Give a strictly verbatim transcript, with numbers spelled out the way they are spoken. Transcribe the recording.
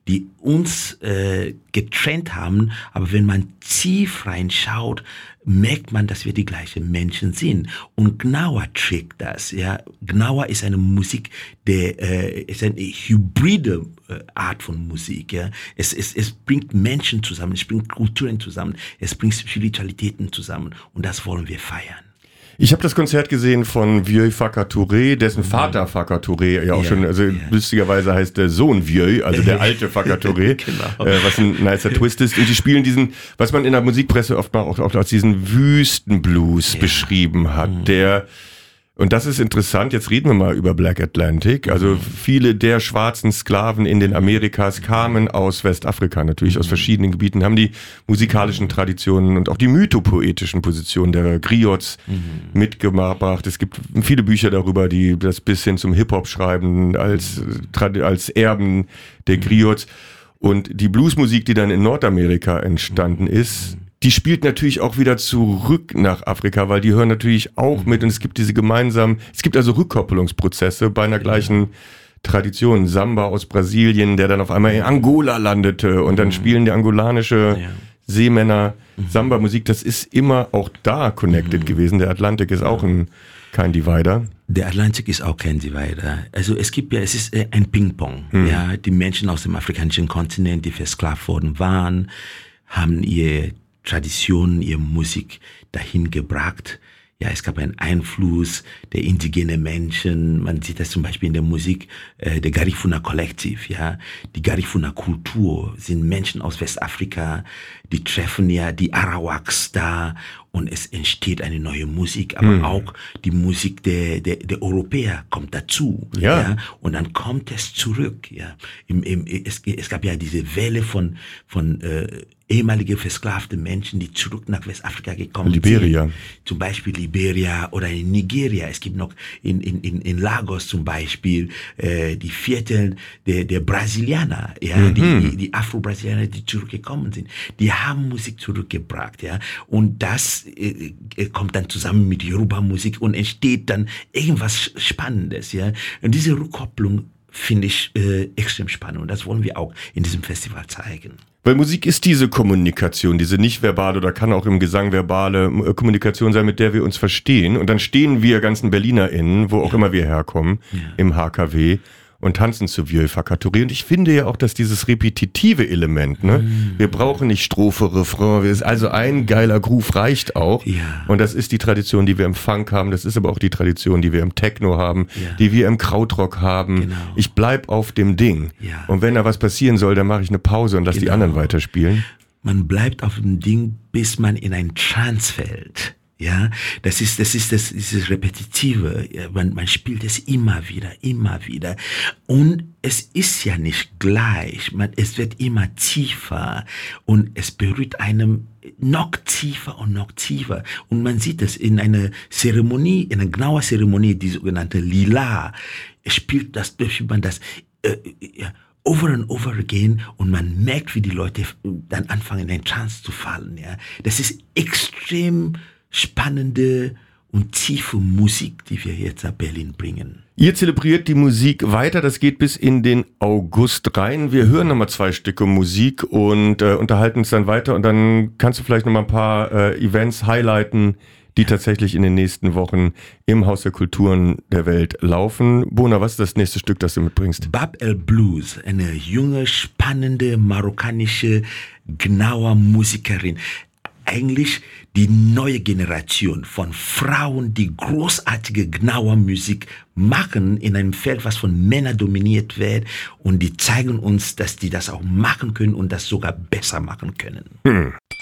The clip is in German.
die uns äh, getrennt haben. Aber wenn man tief reinschaut, merkt man, dass wir die gleichen Menschen sind. Und Gnawa trägt das. Ja, Gnawa ist eine Musik, der äh, ist eine hybride äh, Art von Musik. Ja, es, es, es bringt Menschen zusammen, es bringt Kulturen zusammen, es bringt Spiritualitäten zusammen. Und das wollen wir feiern. Ich habe das Konzert gesehen von Vieux Faka Touré, dessen Vater Faka Touré ja auch ja, schon, also ja. lustigerweise heißt der Sohn Vieux, also der alte Faka Touré, genau. äh, was ein nicer Twist ist. Und die spielen diesen, was man in der Musikpresse oft mal auch, auch als diesen Wüstenblues ja. beschrieben hat, mhm. der, und das ist interessant, jetzt reden wir mal über Black Atlantic, also viele der schwarzen Sklaven in den Amerikas kamen aus Westafrika natürlich, aus verschiedenen Gebieten, haben die musikalischen Traditionen und auch die mythopoetischen Positionen der Griots mhm. mitgebracht. Es gibt viele Bücher darüber, die das bis hin zum Hip-Hop schreiben, als, als Erben der Griots. Und die Bluesmusik, die dann in Nordamerika entstanden ist, die spielt natürlich auch wieder zurück nach Afrika, weil die hören natürlich auch mit und es gibt diese gemeinsamen, es gibt also Rückkoppelungsprozesse bei einer gleichen Tradition. Samba aus Brasilien, der dann auf einmal in Angola landete und dann spielen die angolanische Seemänner Samba-Musik. Das ist immer auch da connected gewesen. Der Atlantik ist auch ein, kein Divider. Der Atlantik ist auch kein Divider. Also es gibt ja, es ist ein Ping-Pong. Mhm. Ja, die Menschen aus dem afrikanischen Kontinent, die versklavt worden waren, haben ihr Traditionen, ihre Musik dahin gebracht. Ja, es gab einen Einfluss der indigenen Menschen. Man sieht das zum Beispiel in der Musik äh, der Garifuna Kollektiv. Ja, die Garifuna Kultur sind Menschen aus Westafrika, die treffen ja die Arawaks da und es entsteht eine neue Musik, aber hm. auch die Musik der, der, der Europäer kommt dazu. Ja. ja. Und dann kommt es zurück. Ja, Im, im, es, es gab ja diese Welle von von äh, ehemalige versklavte Menschen, die zurück nach Westafrika gekommen Liberia. sind. Zum Beispiel Liberia oder in Nigeria. Es gibt noch in, in, in, in Lagos zum Beispiel äh, die Viertel der, der Brasilianer, ja, mhm. die, die Afro-Brasilianer, die zurückgekommen sind. Die haben Musik zurückgebracht, ja. Und das äh, kommt dann zusammen mit Yoruba-Musik und entsteht dann irgendwas Spannendes, ja. Und diese Rückkopplung finde ich äh, extrem spannend und das wollen wir auch in diesem Festival zeigen. Weil Musik ist diese Kommunikation, diese nicht verbale oder kann auch im Gesang verbale Kommunikation sein, mit der wir uns verstehen. Und dann stehen wir ganzen BerlinerInnen, wo auch ja. immer wir herkommen, ja. im H K W und tanzen zu Vieux Faka Touré. Und ich finde ja auch, dass dieses repetitive Element, ne, mm. wir brauchen nicht Strophe, Refrain, also ein geiler Groove reicht auch. Ja. Und das ist die Tradition, die wir im Funk haben, das ist aber auch die Tradition, die wir im Techno haben, ja. die wir im Krautrock haben. Genau. Ich bleib auf dem Ding. Ja. Und wenn da was passieren soll, dann mache ich eine Pause und lass genau. die anderen weiterspielen. Man bleibt auf dem Ding, bis man in ein Trance fällt. Ja, das ist, das ist, das ist das Repetitive. Ja, man, man spielt es immer wieder, immer wieder. Und es ist ja nicht gleich. Man, es wird immer tiefer und es berührt einem noch tiefer und noch tiefer. Und man sieht es in einer Zeremonie, in einer genauen Zeremonie, die sogenannte Lila, spielt das, durch man das, äh, ja, over and over again und man merkt, wie die Leute dann anfangen, in einen Trance zu fallen. Ja, das ist extrem spannende und tiefe Musik, die wir jetzt nach Berlin bringen. Ihr zelebriert die Musik weiter, das geht bis in den August rein. Wir hören nochmal zwei Stücke Musik und äh, unterhalten uns dann weiter und dann kannst du vielleicht nochmal ein paar äh, Events highlighten, die tatsächlich in den nächsten Wochen im Haus der Kulturen der Welt laufen. Bona, was ist das nächste Stück, das du mitbringst? Bab El Blues, eine junge, spannende, marokkanische, genaue Musikerin. Eigentlich die neue Generation von Frauen, die großartige genaue Musik machen in einem Feld, was von Männern dominiert wird. Und die zeigen uns, dass die das auch machen können und das sogar besser machen können. Hm.